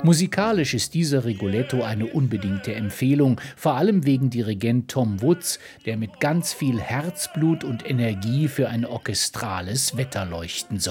Musikalisch ist dieser Rigoletto eine unbedingte Empfehlung, vor allem wegen Dirigent Tom Woods, der mit ganz viel Herzblut und Energie für ein orchestrales Wetterleuchten sorgt.